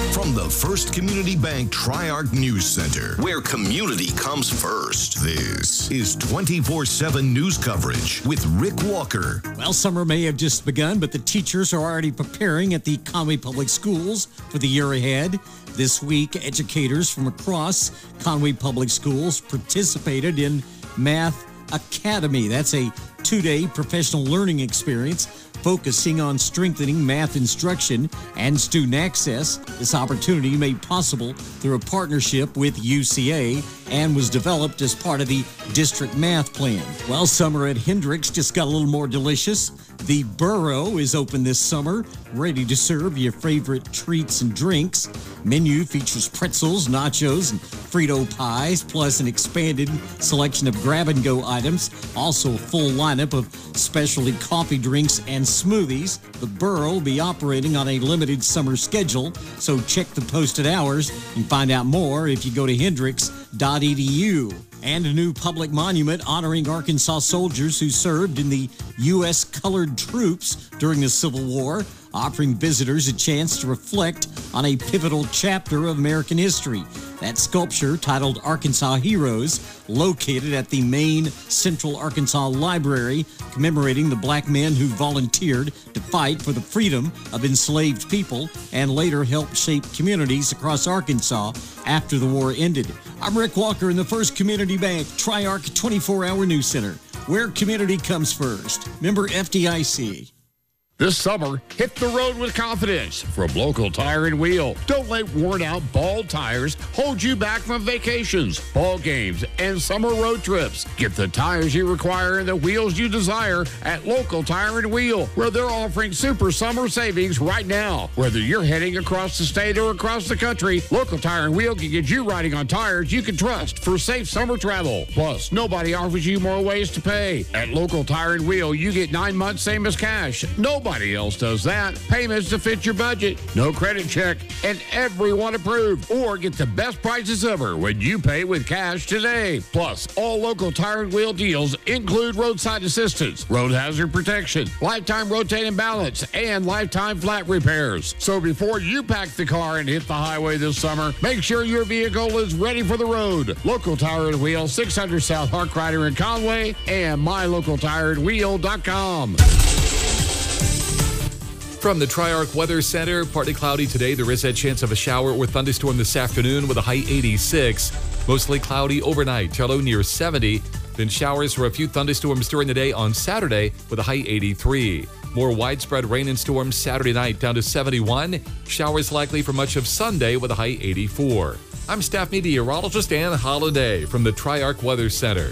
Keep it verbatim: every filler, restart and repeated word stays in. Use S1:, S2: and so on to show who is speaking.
S1: From the First Community Bank Tri-Arc News Center, where community comes first, this is twenty-four seven news coverage with Rick Walker.
S2: Well, summer may have just begun, but the teachers are already preparing at the Conway Public Schools for the year ahead. This week, educators from across Conway Public Schools participated in Math Academy. That's a two-day professional learning experience focusing on strengthening math instruction and student access. This opportunity made possible through a partnership with U C A and was developed as part of the district math plan. Well, summer at Hendricks just got a little more delicious. The Burro is open this summer, ready to serve your favorite treats and drinks. Menu features pretzels, nachos, and Frito pies, plus an expanded selection of grab-and-go items. Also a full lineup of specialty coffee drinks and smoothies. The Burro will be operating on a limited summer schedule, so check the posted hours and find out more if you go to hendricks dot e d u. And a new public monument honoring Arkansas soldiers who served in the U S colored troops during the Civil War, offering visitors a chance to reflect on a pivotal chapter of American history. That sculpture, titled Arkansas Heroes, located at the main Central Arkansas Library, commemorating the black men who volunteered to fight for the freedom of enslaved people and later helped shape communities across Arkansas after the war ended. I'm Rick Walker in the First Community Bank Tri-Arc twenty-four hour News Center, where community comes first. Member F D I C.
S3: This summer, hit the road with confidence from Local Tire and Wheel. Don't let worn-out, bald tires hold you back from vacations, ball games, and summer road trips. Get the tires you require and the wheels you desire at Local Tire and Wheel, where they're offering super summer savings right now. Whether you're heading across the state or across the country, Local Tire and Wheel can get you riding on tires you can trust for safe summer travel. Plus, nobody offers you more ways to pay. At Local Tire and Wheel, you get nine months same as cash. Nobody Nobody else does that. Payments to fit your budget, no credit check, and everyone approved. Or get the best prices ever when you pay with cash today. Plus, all Local Tire and Wheel deals include roadside assistance, road hazard protection, lifetime rotating balance, and lifetime flat repairs. So before you pack the car and hit the highway this summer, make sure your vehicle is ready for the road. Local Tire and Wheel, six hundred South Harkrider in Conway, and my local tire and wheel dot com.
S4: From the Tri-Arc Weather Center, partly cloudy today. There is a chance of a shower or thunderstorm this afternoon with a high eighty-six. Mostly cloudy overnight, a low near seventy. Then showers or a few thunderstorms during the day on Saturday with a high eighty-three. More widespread rain and storms Saturday night down to seventy-one. Showers likely for much of Sunday with a high eighty-four. I'm staff meteorologist Ann Holiday from the Tri-Arc Weather Center.